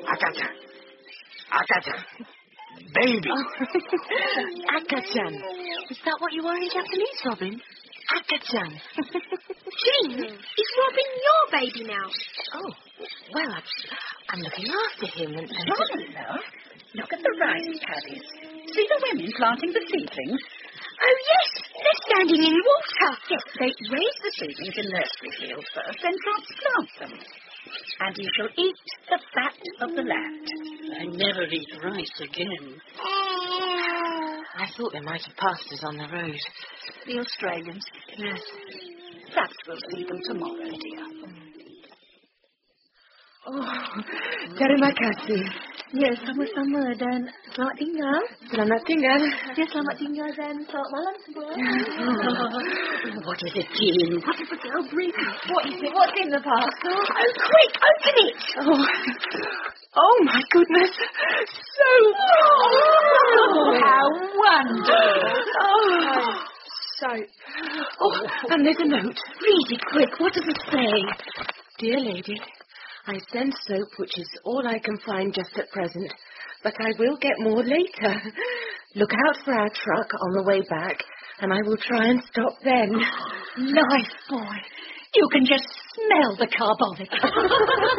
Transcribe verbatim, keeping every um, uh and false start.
Akacha. Akacha. Baby. Oh. Akachan. Is that what you are in Japanese, Robin? Akachan. Jean, is Robin your baby now? Oh, well, I'm, I'm looking after him and... and Robin, love, look at the rice paddies. See the women planting the seedlings? Oh, yes, they're standing in water. Yes, they raise the seedlings in nursery fields first, then transplant them. And you shall eat the fat of the land. I never eat rice again. I thought they might have passed us on the road. The Australians. Yes. Perhaps we'll see them tomorrow, dear. Oh, terima kasih. Ya, sama-sama dan selamat tinggal. Selamat tinggal. Ya, selamat tinggal dan selamat malam semua. Oh, what is it, Jean? What is the girl bringing? What is it? What's in the parcel? Oh, quick, open it. Oh, oh my goodness. So... Oh, how wonderful. Oh, soap. Oh, and there's a note. Read it quick. What does it say? Dear lady, I send soap, which is all I can find just at present, but I will get more later. Look out for our truck on the way back, and I will try and stop then. Nice boy. You can just smell the carbolic.